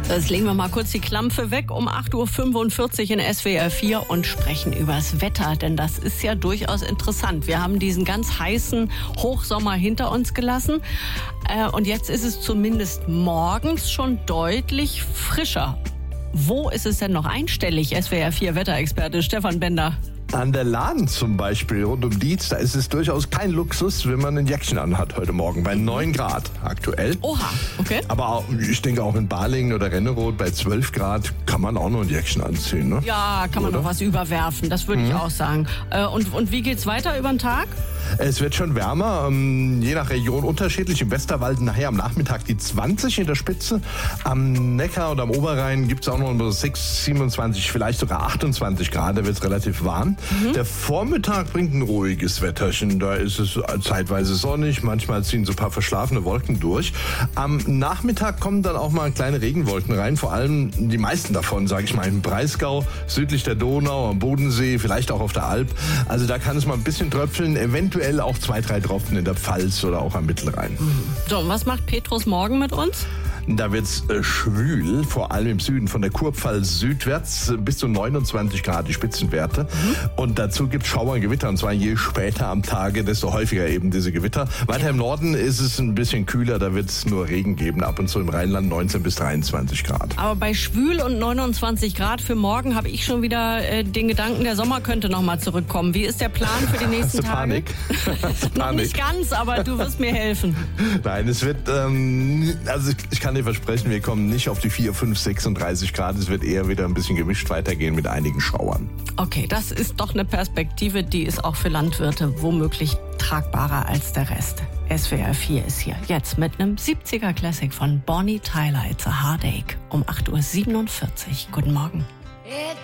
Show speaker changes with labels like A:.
A: Jetzt legen wir mal kurz die Klampfe weg um 8.45 Uhr in SWR 4 und sprechen übers Wetter, denn das ist ja durchaus interessant. Wir haben diesen ganz heißen Hochsommer hinter uns gelassen und jetzt ist es zumindest morgens schon deutlich frischer. Wo ist es denn noch einstellig, SWR 4 Wetterexperte Stefan Bender?
B: An der Lahn zum Beispiel, rund um Dietz, da ist es durchaus kein Luxus, wenn man ein Jäckchen anhat heute Morgen, bei 9 Grad aktuell.
A: Oha, okay.
B: Aber auch, ich denke auch in Balingen oder Renneroth bei 12 Grad kann man auch noch ein Jäckchen anziehen, ne?
A: Ja, kann man noch was überwerfen, das würde ich auch sagen. Und wie geht's weiter über den Tag?
B: Es wird schon wärmer, je nach Region unterschiedlich. Im Westerwald nachher am Nachmittag die 20 in der Spitze. Am Neckar und am Oberrhein gibt es auch noch 6, 27, vielleicht sogar 28 Grad, da wird es relativ warm. Der Vormittag bringt ein ruhiges Wetterchen, da ist es zeitweise sonnig, manchmal ziehen so ein paar verschlafene Wolken durch. Am Nachmittag kommen dann auch mal kleine Regenwolken rein, vor allem die meisten davon, sage ich mal, im Breisgau, südlich der Donau, am Bodensee, vielleicht auch auf der Alp. Also da kann es mal ein bisschen tröpfeln, eventuell auch 2, 3 Tropfen in der Pfalz oder auch am Mittelrhein.
A: So, und was macht Petrus morgen mit uns?
B: Da wird's schwül, vor allem im Süden, von der Kurpfalz südwärts bis zu 29 Grad die Spitzenwerte. Und dazu gibt's Schauer und Gewitter, und zwar je später am Tage, desto häufiger eben diese Gewitter. Weiter im Norden ist es ein bisschen kühler, da wird's nur Regen geben, ab und zu im Rheinland 19 bis 23 Grad.
A: Aber bei schwül und 29 Grad für morgen habe ich schon wieder den Gedanken, der Sommer könnte noch mal zurückkommen. Wie ist der Plan für die nächsten Tage?
B: Hast du Panik?
A: Noch nicht ganz, aber du wirst mir helfen.
B: Nein, es wird, also ich kann dir versprechen, wir kommen nicht auf die 4, 5, 36 Grad. Es wird eher wieder ein bisschen gemischt weitergehen mit einigen Schauern.
A: Okay, das ist doch eine Perspektive, die ist auch für Landwirte womöglich tragbarer als der Rest. SWR 4 ist hier jetzt mit einem 70er Classic von Bonnie Tyler, It's a Heartache, um 8.47 Uhr. Guten Morgen.